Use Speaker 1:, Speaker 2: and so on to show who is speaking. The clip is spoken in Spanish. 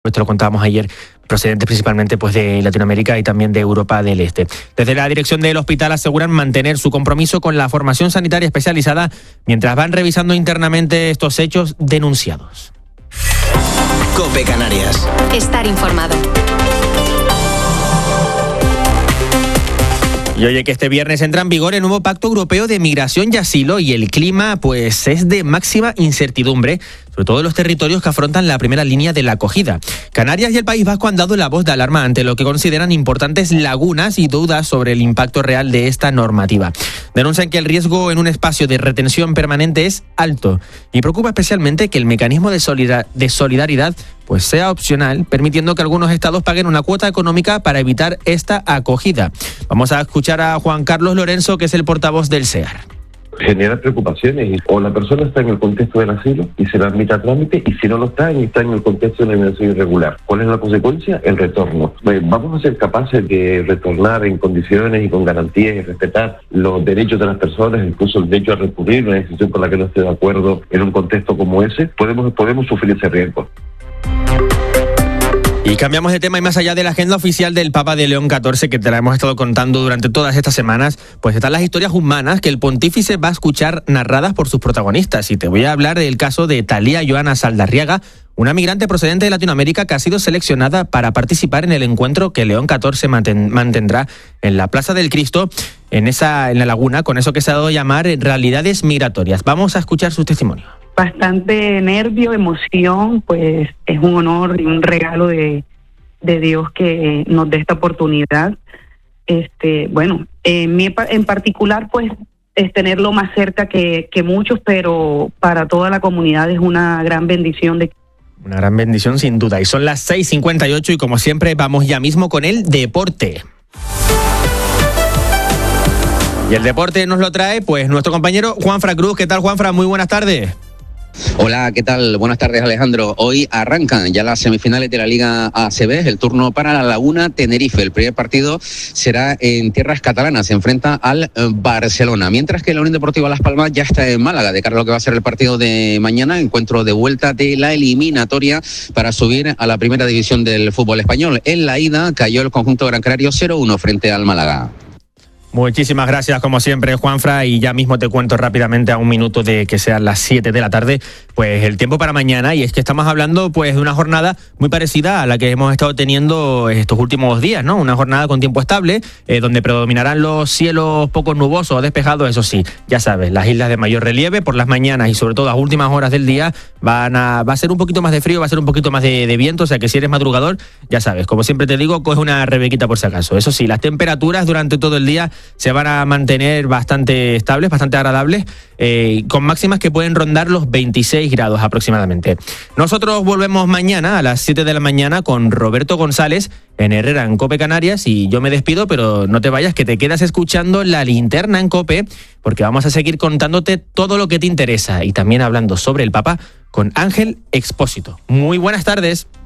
Speaker 1: Esto lo contábamos ayer, procedentes principalmente pues de Latinoamérica y también de Europa del Este. Desde la dirección del hospital aseguran mantener su compromiso con la formación sanitaria especializada mientras van revisando internamente estos hechos denunciados.
Speaker 2: COPE Canarias.
Speaker 3: Estar informado.
Speaker 1: Y oye, que este viernes entra en vigor el nuevo Pacto Europeo de Migración y Asilo y el clima pues es de máxima incertidumbre, sobre todo en los territorios que afrontan la primera línea de la acogida. Canarias y el País Vasco han dado la voz de alarma ante lo que consideran importantes lagunas y dudas sobre el impacto real de esta normativa. Denuncian que el riesgo en un espacio de retención permanente es alto y preocupa especialmente que el mecanismo de solidaridad pues sea opcional, permitiendo que algunos estados paguen una cuota económica para evitar esta acogida. Vamos a escuchar a Juan Carlos Lorenzo, que es el portavoz del SEAR.
Speaker 4: Genera preocupaciones, o la persona está en el contexto del asilo y se le admite a trámite, y si no lo está en el contexto de la migración irregular. ¿Cuál es la consecuencia? El retorno. ¿Vamos a ser capaces de retornar en condiciones y con garantías y respetar los derechos de las personas, incluso el derecho a recurrir a una decisión con la que no esté de acuerdo en un contexto como ese? Podemos sufrir ese riesgo.
Speaker 1: Y cambiamos de tema y más allá de la agenda oficial del Papa de León XIV que te la hemos estado contando durante todas estas semanas, pues están las historias humanas que el pontífice va a escuchar narradas por sus protagonistas. Y te voy a hablar del caso de Talía Joana Saldarriaga, una migrante procedente de Latinoamérica que ha sido seleccionada para participar en el encuentro que León XIV mantendrá en la Plaza del Cristo, en la laguna, con eso que se ha dado a llamar realidades migratorias. Vamos a escuchar su testimonio.
Speaker 5: Bastante nervio, emoción, pues es un honor y un regalo de Dios que nos dé esta oportunidad. En particular, pues es tenerlo más cerca que muchos, pero para toda la comunidad es una gran bendición.
Speaker 1: Una gran bendición sin duda. Y son las 6:58 y como siempre vamos ya mismo con el deporte. Y el deporte nos lo trae pues nuestro compañero Juanfran Cruz. ¿Qué tal, Juanfran? Muy buenas tardes.
Speaker 6: Hola, ¿qué tal? Buenas tardes, Alejandro. Hoy arrancan ya las semifinales de la Liga ACB, el turno para la Laguna Tenerife. El primer partido será en tierras catalanas, se enfrenta al Barcelona, mientras que la Unión Deportiva Las Palmas ya está en Málaga, de cara a lo que va a ser el partido de mañana, encuentro de vuelta de la eliminatoria para subir a la primera división del fútbol español. En la ida cayó el conjunto Gran Canario 0-1 frente al Málaga.
Speaker 1: Muchísimas gracias, como siempre, Juanfra, y ya mismo te cuento rápidamente a un minuto de que sean las 7 de la tarde, pues el tiempo para mañana, y es que estamos hablando pues de una jornada muy parecida a la que hemos estado teniendo estos últimos días, ¿no? Una jornada con tiempo estable, donde predominarán los cielos poco nubosos o despejados, eso sí, ya sabes, las islas de mayor relieve por las mañanas y sobre todo a últimas horas del día va a ser un poquito más de frío, va a ser un poquito más de viento, o sea que si eres madrugador, ya sabes, como siempre te digo, coge una rebequita por si acaso. Eso sí, las temperaturas durante todo el día se van a mantener bastante estables, bastante agradables, con máximas que pueden rondar los 26 grados aproximadamente. Nosotros volvemos mañana a las 7 de la mañana con Roberto González en Herrera en COPE Canarias, y yo me despido, pero no te vayas, que te quedas escuchando La Linterna en COPE, porque vamos a seguir contándote todo lo que te interesa y también hablando sobre el Papa con Ángel Expósito. Muy buenas tardes.